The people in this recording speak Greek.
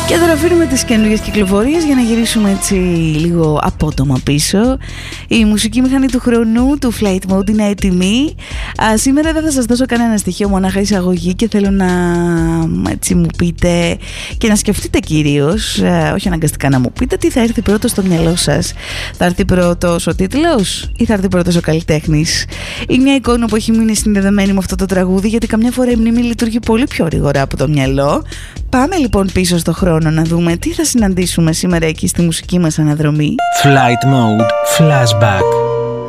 Και τώρα αφήνουμε τις καινούργιες κυκλοφορίες για να γυρίσουμε έτσι λίγο απότομα πίσω. Η μουσική μηχανή του χρόνου, του Flight Mode, είναι έτοιμη. Σήμερα δεν θα σας δώσω κανένα στοιχείο, μονάχα εισαγωγή, και θέλω να έτσι μου πείτε και να σκεφτείτε κυρίως, όχι αναγκαστικά να μου πείτε, τι θα έρθει πρώτο στο μυαλό σας. Θα έρθει πρώτος ο τίτλος ή θα έρθει πρώτος ο καλλιτέχνης? Είναι μια εικόνα που έχει μείνει συνδεδεμένη με αυτό το τραγούδι, γιατί καμιά φορά η μνήμη λειτουργεί πολύ πιο γρήγορα από το μυαλό. Πάμε λοιπόν πίσω στο χρόνο να δούμε τι θα συναντήσουμε σήμερα εκεί στη μουσική μας αναδρομή. Flight Mode Flashback.